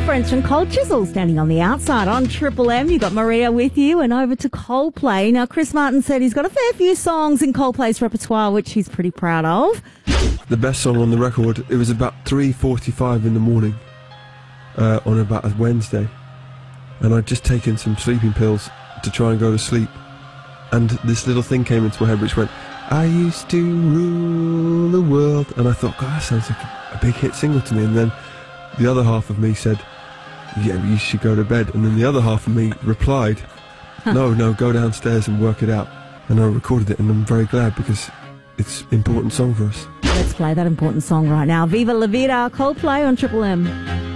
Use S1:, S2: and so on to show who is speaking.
S1: Friends from Cold Chisel standing on the outside on Triple M. You got Maria with you, and over to Coldplay. Now, Chris Martin said he's got a fair few songs in Coldplay's repertoire, which he's pretty proud of.
S2: The best song on the record, it was about 3:45 in the morning on about a Wednesday, and I'd just taken some sleeping pills to try and go to sleep, and this little thing came into my head which went, I used to rule the world, and I thought, God, that sounds like a big hit single to me. And then the other half of me said, yeah, you should go to bed. And then the other half of me replied, no, go downstairs and work it out. And I recorded it, and I'm very glad because it's an important song for us.
S1: Let's play that important song right now. Viva La Vida, Coldplay on Triple M.